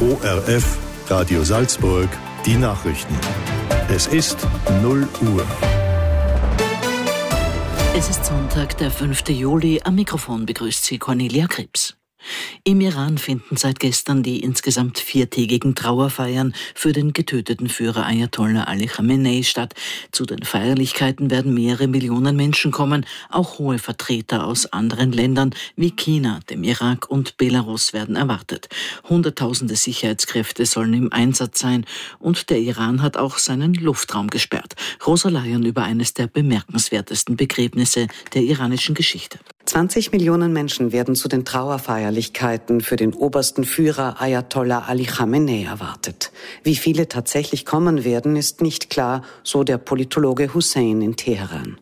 ORF, Radio Salzburg, die Nachrichten. Es ist 0 Uhr. Es ist Sonntag, der 5. Juli. Am Mikrofon begrüßt Sie Cornelia Krebs. Im Iran finden seit gestern die insgesamt 4-tägigen Trauerfeiern für den getöteten Führer Ayatollah Ali Khamenei statt. Zu den Feierlichkeiten werden mehrere Millionen Menschen kommen. Auch hohe Vertreter aus anderen Ländern wie China, dem Irak und Belarus werden erwartet. Hunderttausende Sicherheitskräfte sollen im Einsatz sein. Und der Iran hat auch seinen Luftraum gesperrt. Rosa Layen über eines der bemerkenswertesten Begräbnisse der iranischen Geschichte. 20 Millionen Menschen werden zu den Trauerfeierlichkeiten für den obersten Führer Ayatollah Ali Khamenei erwartet. Wie viele tatsächlich kommen werden, ist nicht klar, so der Politologe Hussein in Teheran.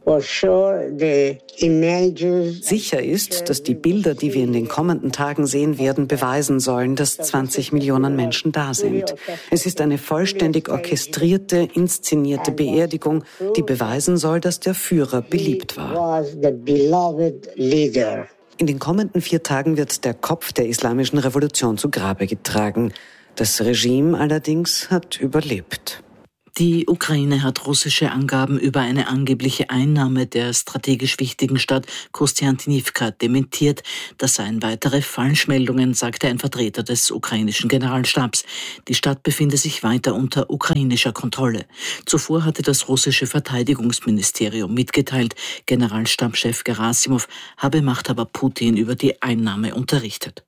Sicher ist, dass die Bilder, die wir in den kommenden Tagen sehen werden, beweisen sollen, dass 20 Millionen Menschen da sind. Es ist eine vollständig orchestrierte, inszenierte Beerdigung, die beweisen soll, dass der Führer beliebt war. In den kommenden 4 Tagen wird der Kopf der Islamischen Revolution zu Grabe getragen. Das Regime allerdings hat überlebt. Die Ukraine hat russische Angaben über eine angebliche Einnahme der strategisch wichtigen Stadt Kostiantynivka dementiert. Das seien weitere Falschmeldungen, sagte ein Vertreter des ukrainischen Generalstabs. Die Stadt befinde sich weiter unter ukrainischer Kontrolle. Zuvor hatte das russische Verteidigungsministerium mitgeteilt, Generalstabschef Gerasimov habe Machthaber Putin über die Einnahme unterrichtet.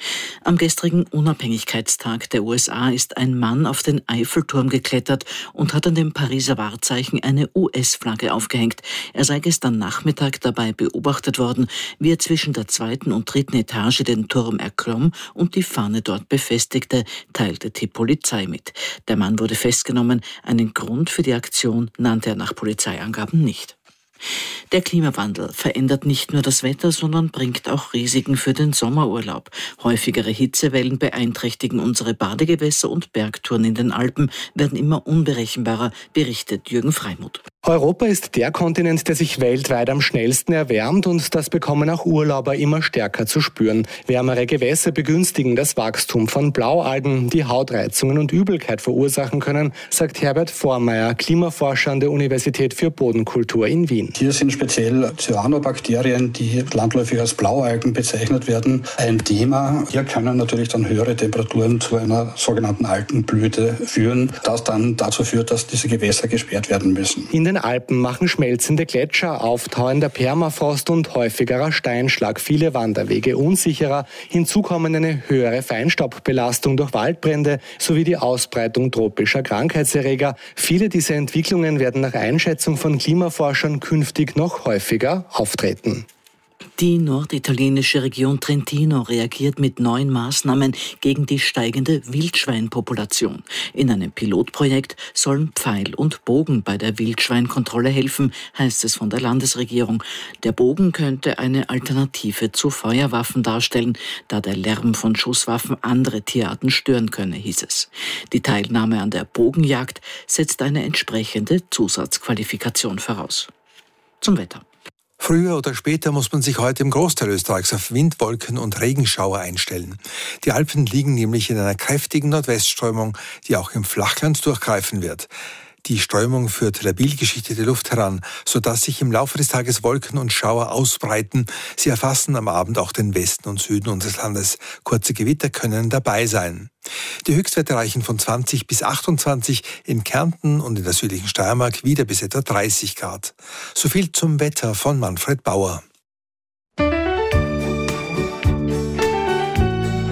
Am gestrigen Unabhängigkeitstag der USA ist ein Mann auf den Eiffelturm geklettert und hat an dem Pariser Wahrzeichen eine US-Flagge aufgehängt. Er sei gestern Nachmittag dabei beobachtet worden, wie er zwischen der 2. und 3. Etage den Turm erklomm und die Fahne dort befestigte, teilte die Polizei mit. Der Mann wurde festgenommen. Einen Grund für die Aktion nannte er nach Polizeiangaben nicht. Der Klimawandel verändert nicht nur das Wetter, sondern bringt auch Risiken für den Sommerurlaub. Häufigere Hitzewellen beeinträchtigen unsere Badegewässer und Bergtouren in den Alpen werden immer unberechenbarer, berichtet Jürgen Freimuth. Europa ist der Kontinent, der sich weltweit am schnellsten erwärmt, und das bekommen auch Urlauber immer stärker zu spüren. Wärmere Gewässer begünstigen das Wachstum von Blaualgen, die Hautreizungen und Übelkeit verursachen können, sagt Herbert Vormeier, Klimaforscher an der Universität für Bodenkultur in Wien. Hier sind speziell Cyanobakterien, die landläufig als Blaualgen bezeichnet werden, ein Thema. Hier können natürlich dann höhere Temperaturen zu einer sogenannten Algenblüte führen, das dann dazu führt, dass diese Gewässer gesperrt werden müssen. In den Alpen machen schmelzende Gletscher, auftauender Permafrost und häufigerer Steinschlag viele Wanderwege unsicherer. Hinzu kommen eine höhere Feinstaubbelastung durch Waldbrände sowie die Ausbreitung tropischer Krankheitserreger. Viele dieser Entwicklungen werden nach Einschätzung von Klimaforschern künftig noch häufiger auftreten. Die norditalienische Region Trentino reagiert mit neuen Maßnahmen gegen die steigende Wildschweinpopulation. In einem Pilotprojekt sollen Pfeil und Bogen bei der Wildschweinkontrolle helfen, heißt es von der Landesregierung. Der Bogen könnte eine Alternative zu Feuerwaffen darstellen, da der Lärm von Schusswaffen andere Tierarten stören könne, hieß es. Die Teilnahme an der Bogenjagd setzt eine entsprechende Zusatzqualifikation voraus. Zum Wetter. Früher oder später muss man sich heute im Großteil Österreichs auf Wind, Wolken und Regenschauer einstellen. Die Alpen liegen nämlich in einer kräftigen Nordwestströmung, die auch im Flachland durchgreifen wird. Die Strömung führt labil geschichtete Luft heran, sodass sich im Laufe des Tages Wolken und Schauer ausbreiten. Sie erfassen am Abend auch den Westen und Süden unseres Landes. Kurze Gewitter können dabei sein. Die Höchstwerte reichen von 20 bis 28, in Kärnten und in der südlichen Steiermark wieder bis etwa 30 Grad. So viel zum Wetter von Manfred Bauer.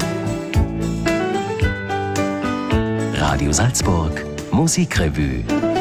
Radio Salzburg, Musikrevue.